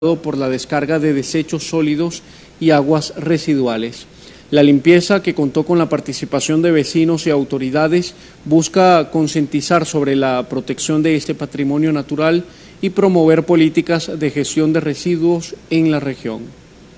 por la descarga de desechos sólidos y aguas residuales. La limpieza, que contó con la participación de vecinos y autoridades, busca concientizar sobre la protección de este patrimonio natural y promover políticas de gestión de residuos en la región.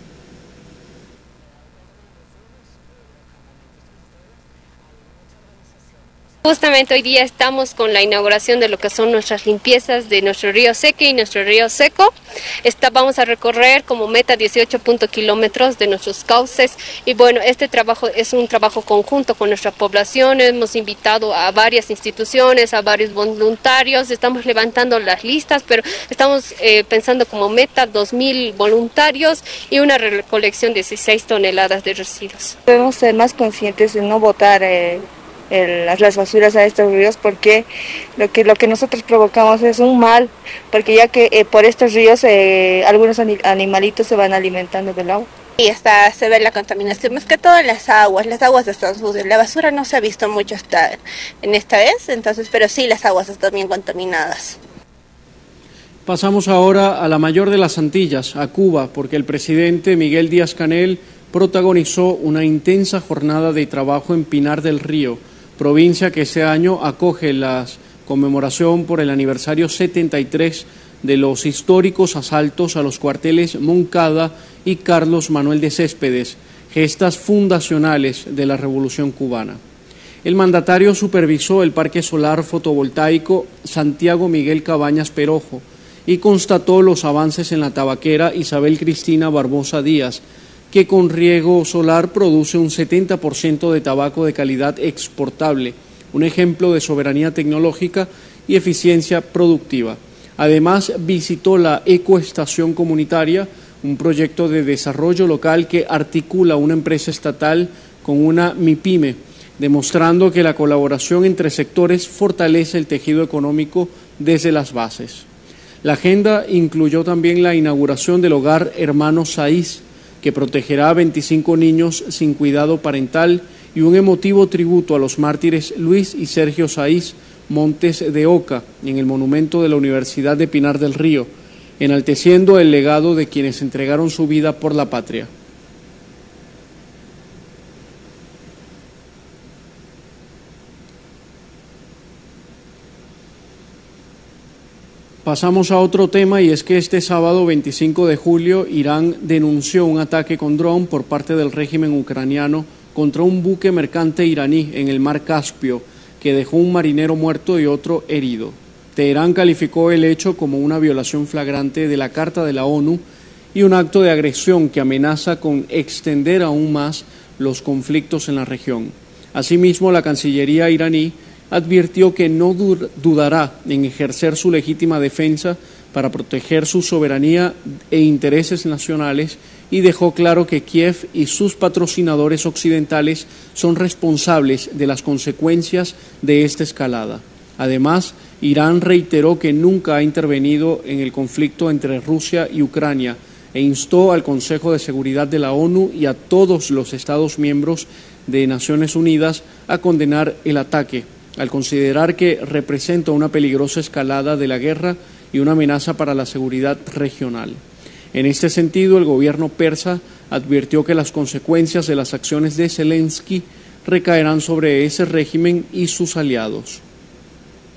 Justamente hoy día estamos con la inauguración de lo que son nuestras limpiezas de nuestro río Seque y nuestro río Seco. Vamos a recorrer como meta 18 kilómetros de nuestros cauces y bueno, este trabajo es un trabajo conjunto con nuestra población. Hemos invitado a varias instituciones, a varios voluntarios, estamos levantando las listas, pero estamos pensando como meta 2.000 voluntarios y una recolección de 16 toneladas de residuos. Debemos ser más conscientes de no botar las basuras a estos ríos, porque lo que nosotros provocamos es un mal, porque ya que por estos ríos algunos animalitos se van alimentando del agua. Y se ve la contaminación, más que todo en las aguas están sucias, la basura no se ha visto mucho en esta vez, entonces, pero sí las aguas están bien contaminadas. Pasamos ahora a la mayor de las Antillas, a Cuba, porque el presidente Miguel Díaz-Canel protagonizó una intensa jornada de trabajo en Pinar del Río, provincia que este año acoge la conmemoración por el aniversario 73 de los históricos asaltos a los cuarteles Moncada y Carlos Manuel de Céspedes, gestas fundacionales de la Revolución Cubana. El mandatario supervisó el parque solar fotovoltaico Santiago Miguel Cabañas Perojo y constató los avances en la tabaquera Isabel Cristina Barbosa Díaz, que con riego solar produce un 70% de tabaco de calidad exportable, un ejemplo de soberanía tecnológica y eficiencia productiva. Además, visitó la Ecoestación Comunitaria, un proyecto de desarrollo local que articula una empresa estatal con una MIPYME, demostrando que la colaboración entre sectores fortalece el tejido económico desde las bases. La agenda incluyó también la inauguración del hogar Hermano Saiz, que protegerá a 25 niños sin cuidado parental, y un emotivo tributo a los mártires Luis y Sergio Saiz Montes de Oca en el monumento de la Universidad de Pinar del Río, enalteciendo el legado de quienes entregaron su vida por la patria. Pasamos a otro tema, y es que este sábado 25 de julio Irán denunció un ataque con dron por parte del régimen ucraniano contra un buque mercante iraní en el mar Caspio, que dejó un marinero muerto y otro herido. Teherán calificó el hecho como una violación flagrante de la Carta de la ONU y un acto de agresión que amenaza con extender aún más los conflictos en la región. Asimismo, la Cancillería iraní advirtió que no dudará en ejercer su legítima defensa para proteger su soberanía e intereses nacionales, y dejó claro que Kiev y sus patrocinadores occidentales son responsables de las consecuencias de esta escalada. Además, Irán reiteró que nunca ha intervenido en el conflicto entre Rusia y Ucrania e instó al Consejo de Seguridad de la ONU y a todos los Estados miembros de Naciones Unidas a condenar el ataque, al considerar que representa una peligrosa escalada de la guerra y una amenaza para la seguridad regional. En este sentido, el gobierno persa advirtió que las consecuencias de las acciones de Zelensky recaerán sobre ese régimen y sus aliados.